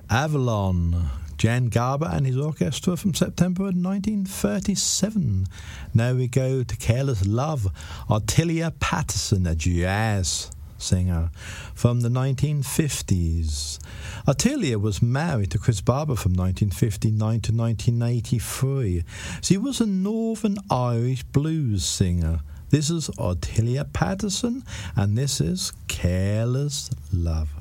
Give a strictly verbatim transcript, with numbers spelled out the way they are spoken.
Avalon, Jan Garber and his orchestra from September nineteen thirty-seven. Now we go to Careless Love, Ottilia Patterson, a jazz singer from the nineteen fifties. Ottilia was married to Chris Barber from nineteen fifty-nine to nineteen eighty-three. She was a Northern Irish blues singer. This is Ottilia Patterson, and this is Careless Love.